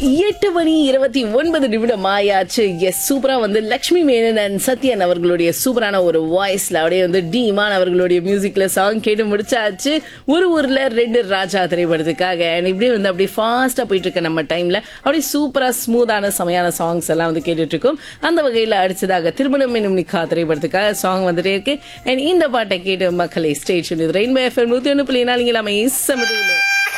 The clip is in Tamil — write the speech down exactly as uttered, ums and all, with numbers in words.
எட்டு மணி இருபத்தி ஒன்பது நிமிடம் ஆயாச்சு. எஸ், சூப்பரா வந்து லட்சுமி மேனன் அண்ட் சத்யன் அவர்களுடைய சூப்பரான ஒரு வாய்ஸ்ல அப்படியே வந்து டி இமான் அவர்களுடைய மியூசிக்ல சாங் கேட்டு முடிச்சாச்சு. ஒரு ஊர்ல ரெண்டு ராஜா திரைப்படத்துக்காக இப்படியே வந்து அப்படியே ஃபாஸ்டா போயிட்டு இருக்க நம்ம டைம்ல அப்படியே சூப்பரா ஸ்மூத்தான சமையான சாங்ஸ் எல்லாம் வந்து கேட்டுட்டு இருக்கோம். அந்த வகையில அடுத்ததாக திருமணம் என்னும் நிக்கா திரைப்படத்துக்காக சாங் வந்துட்டே இருக்கு. அண்ட் இந்த பாட்டை கேட்டு மக்களை ஸ்டேஷன் இது ரெயின்போ எஃப்எம் நூத்தி ஒன்று புள்ளி நாலு இங்கே இல்லாம